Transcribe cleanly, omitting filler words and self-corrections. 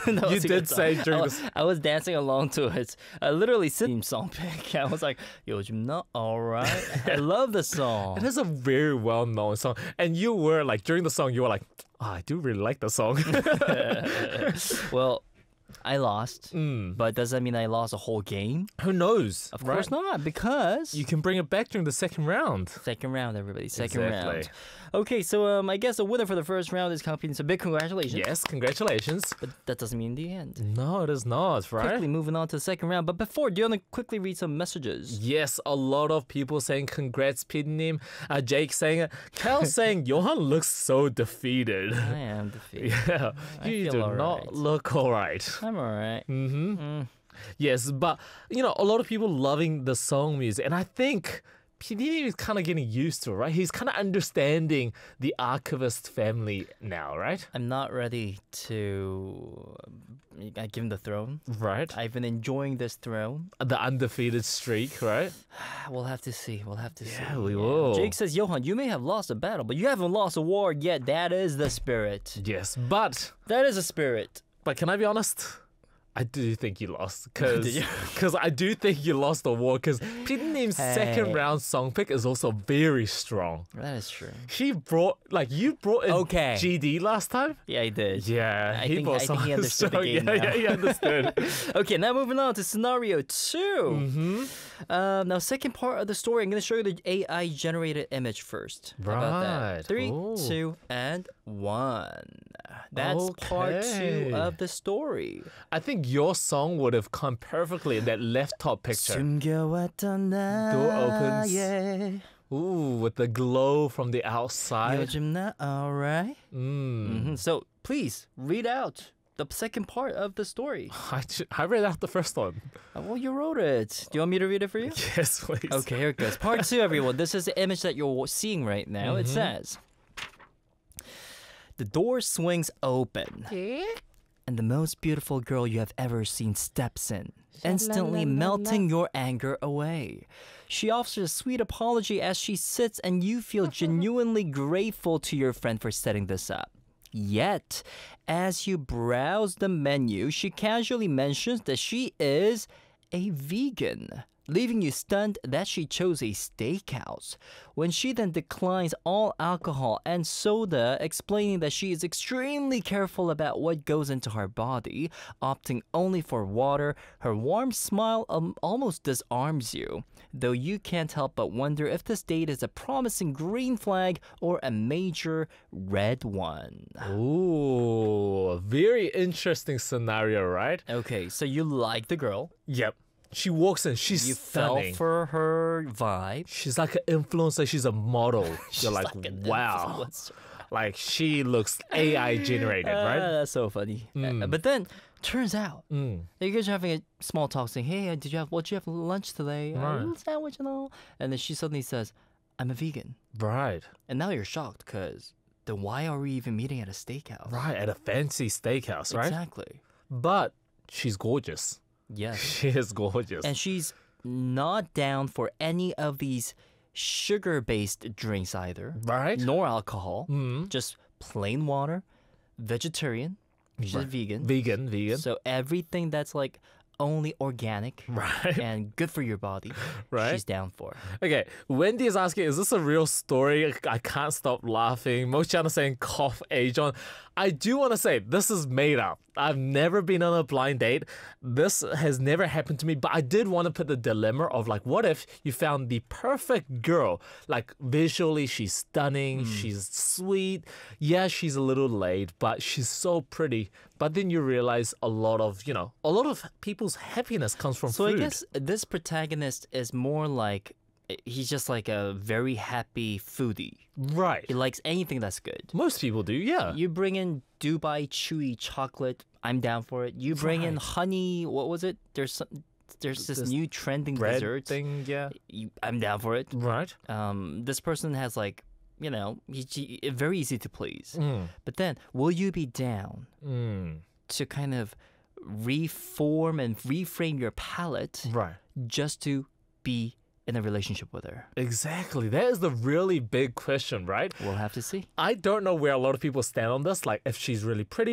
That You was a did good song. say during the... I was dancing along to it. I literally theme song pick. I was like, 요즘 나 alright. I love the song. It is a very well-known song. And you were like, during the song, you were like, oh, I do really like the song. Well, I lost, but does that mean I lost a whole game? Who knows? Of course not, because You can bring it back during the second round. second round, everybody. Second Exactly. round. Okay, so I guess the winner for the first round is Kangpin. So big congratulations. Yes, congratulations. But that doesn't mean the end. No, it is not, right? Quickly moving on to the second round. But before, do you want to quickly read some messages? Yes, a lot of people saying congrats, Pidnim. Jake saying it. Cal saying Johan looks so defeated. I am defeated. Yeah, I you feel do all not right. look alright. I'm alright. Yes, but a lot of people loving the song music, and I think Pidnim is kind of getting used to it, right? He's kind of understanding the archivist family now, right? I'm not ready to give him the throne. Right. I've been enjoying this throne. The undefeated streak, right? We'll have to see. We'll have to see. Yeah, we will. Jake says, Johan, you may have lost a battle, but you haven't lost a war yet. That is the spirit. Yes, but That is a spirit. can I be honest? I do think you lost Did you? because I do think you lost the war because Pidnim's second round song pick is also very strong. That is true. You brought in Okay. GD last time. Yeah, I did. Yeah, I think he understood the game Yeah, now. he understood. Okay, now moving on to scenario 2. Now, second part of the story, I'm going to show you the AI generated image first. How about Right. that? 3, Ooh. 2, and 1. That's part 2 Okay. of the story. I think your song would have come perfectly in that left top picture. 숨겨왔던 Door opens. 나의 Ooh, with the glow from the outside. 요즘 나 alright? So please read out the second part of the story. I read out the first one. Well, you wrote it. Do you want me to read it for you? Yes, please. Okay, here it goes. Part 2, everyone. This is the image that you're seeing right now. It says, the door swings open, and the most beautiful girl you have ever seen steps in, instantly melting your anger away. She offers a sweet apology as she sits, and you feel genuinely grateful to your friend for setting this up. Yet, as you browse the menu, she casually mentions that she is a vegan, leaving you stunned that she chose a steakhouse. When she then declines all alcohol and soda, explaining that she is extremely careful about what goes into her body, opting only for water, her warm smile almost disarms you, though you can't help but wonder if this date is a promising green flag or a major red one. Ooh, very interesting scenario, right? Okay, so you like the girl. Yep. She walks in, she's You stunning. fell for her vibe. She's like an influencer, she's a model. She's You're like, an wow. influencer. Like, she looks AI generated, right? That's so funny. But then, turns out, you guys are having a small talk saying, hey, what did you have for lunch today? Right. A little sandwich and all. And then she suddenly says, I'm a vegan. Right. And now you're shocked because then why are we even meeting at a steakhouse? Right, at a fancy steakhouse, right? Exactly. But she's gorgeous. Yes. She is gorgeous. And she's not down for any of these sugar-based drinks either. Right. Nor alcohol. Just plain water, vegetarian. She's vegan. Vegan. So everything that's like only organic Right. and good for your body, Right. she's down for. Okay, Wendy is asking, is this a real story? I can't stop laughing. Mochana saying, cough, Ajon. I do want to say, this is made up. I've never been on a blind date. This has never happened to me, but I did want to put the dilemma of like, what if you found the perfect girl? Like, visually, she's stunning, she's sweet. Yeah, she's a little late, but she's so pretty. But then you realize a lot of people's happiness comes from So food. I guess this protagonist is more like, he's just like a very happy foodie. Right. He likes anything that's good. Most people do, yeah. You bring in Dubai chewy chocolate, I'm down for it. You bring in Right. honey, what was it? There's this new trending Bread dessert. thing, yeah. I'm down for it. Right. This person has like, very easy to please. But then, will you be down to kind of reform and reframe your palate Right. just to be in a relationship with her? Exactly. That is the really big question, right? We'll have to see. I don't know where a lot of people stand on this. Like, if she's really pretty,